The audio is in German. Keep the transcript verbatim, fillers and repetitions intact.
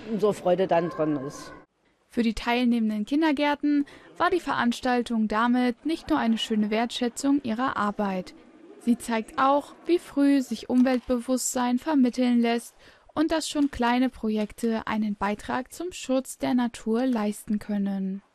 unsere Freude dann drin ist. Für die teilnehmenden Kindergärten war die Veranstaltung damit nicht nur eine schöne Wertschätzung ihrer Arbeit. Sie zeigt auch, wie früh sich Umweltbewusstsein vermitteln lässt und dass schon kleine Projekte einen Beitrag zum Schutz der Natur leisten können.